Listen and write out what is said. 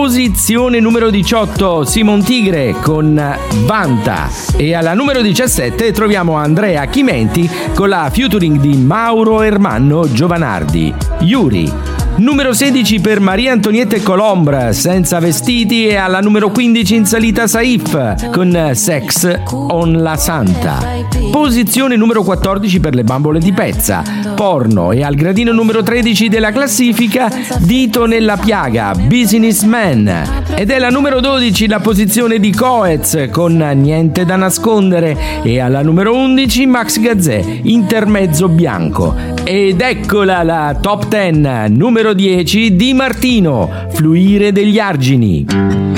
Posizione numero 18, Simon Tigre con Vanta. E alla numero 17 troviamo Andrea Chimenti con la featuring di Mauro Ermanno Giovanardi, Yuri. Numero 16 per Maria Antonietta Colombre, Senza vestiti, e alla numero 15 in salita Saif con Sex on la Santa. Posizione numero 14 per le Bambole di Pezza, Porno, e al gradino numero 13 della classifica Dito nella piaga, Businessman. Ed è la numero 12 la posizione di Coez con Niente da nascondere, e alla numero 11 Max Gazzè, Intermezzo bianco. Ed eccola la top 10, numero 10 Di Martino, Fluire degli argini.